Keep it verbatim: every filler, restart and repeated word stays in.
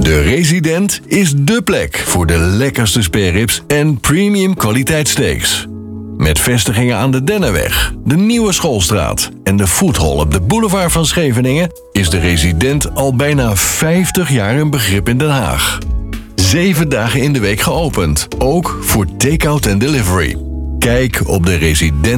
De Resident is dé plek voor de lekkerste spareribs en premium kwaliteitssteaks. Met vestigingen aan de Dennenweg, de Nieuwe Schoolstraat en de Foodhall op de boulevard van Scheveningen is de Resident al bijna vijftig jaar een begrip in Den Haag. Zeven dagen in de week geopend, ook voor take-out en delivery. Kijk op de resident